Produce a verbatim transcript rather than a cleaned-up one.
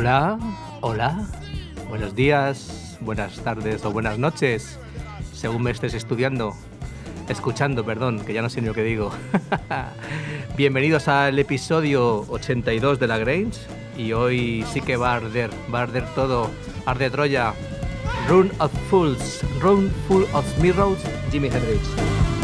Hola, hola, buenos días, buenas tardes o buenas noches, según me estés estudiando, escuchando, perdón, que ya no sé ni lo que digo. Bienvenidos al episodio ochenta y dos de La Grange, y hoy sí que va a arder, va a arder todo, arde Troya. Room of Fools, Room Full of Mirrors, Jimi Hendrix.